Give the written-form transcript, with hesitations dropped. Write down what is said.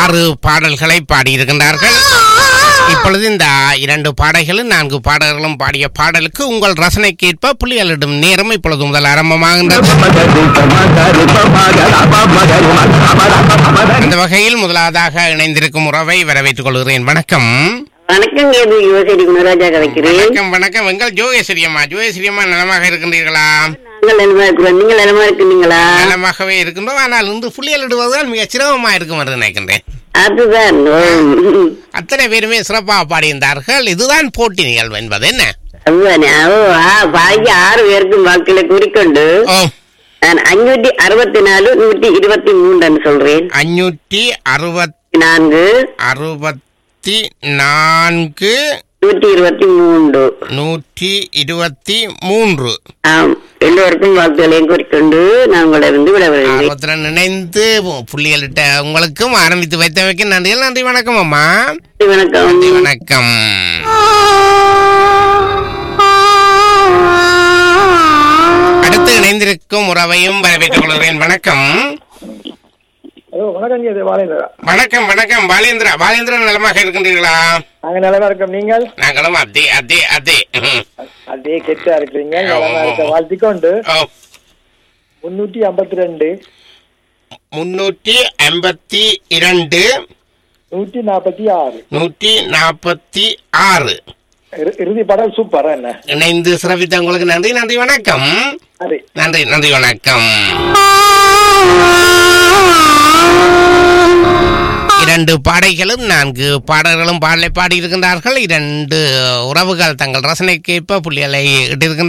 6 பாடல்களை பாடியிருக்கின்றார்கள். இப்பொழுது இந்த 2 பாடல்களும் 4 பாடல்களும் பாடிய பாடலுக்கு உங்கள் ரசனைக்கேற்ப புள்ளிகளிடும் நேரம் இப்பொழுது முதல் ஆரம்பமாகின்றது. அந்த வகையில் முதலாவதாக இணைந்திருக்கும் உறவை வரவேற்றுக் கொள்கிறேன். வணக்கம். வணக்கம். யுவசேரி கதைக்கிறேன். வணக்கம் வணக்கம். எங்கள் ஜோகேஸ்வரி அம்மா நலமாக இருக்கின்றீர்களா? நீங்கள் நலமா இருக்கிறீங்களா? நலமாகவே இருக்கின்றோம். ஆனால் இன்று புள்ளிகளிடுவதுதான் மிக சிரமமா இருக்கும் என்று நினைக்கின்றேன். அதுதான் அத்தனை பேருமே சிறப்பாக பாடியிருந்தார்கள். இதுதான் போட்டி நிகழ்வு என்பது என்ன? அதுதானே. பாக்கி 6 பேருக்கும் வாக்களை கூறிக்கொண்டு 564 123 சொல்றேன். 564 123. எல்லோருக்கும் வாக்குகளையும் குறிக்கொண்டு நான் உங்களிடம் விட வருகிறேன். நினைந்து புள்ளிகளிட்ட உங்களுக்கும் ஆரம்பித்து வைத்தவைக்கு நன்றிகள். நன்றி. வணக்கம் அம்மா. வணக்கம். வணக்கம். அடுத்து இணைந்திருக்கும் உறவையும் வரவேற்றுக் கொள்கிறேன். வணக்கம். வணக்கம் வணக்கம். பாலேந்திரன் நலமாக இருக்கின்றீர்களா? நாங்க நலமா இருக்கோம். நீங்கள்? நாங்களும் அதே கெட்டா இருக்கிறீங்க. வாழ்த்திக்கொண்டு 352 146 இறுதி பாடல் சூப்பர். என்ன இணைந்து சிறப்பித்த உங்களுக்கு நன்றி. நன்றி. வணக்கம். நன்றி. வணக்கம். 2 பாடைகளும் 4 பாடல்களும் பாடலை பாடியிருக்கின்றார்கள். 2 உறவுகள் தங்கள் ரசனைக்கேற்ப புள்ளிகளை இட்டிருக்கின்றனர்.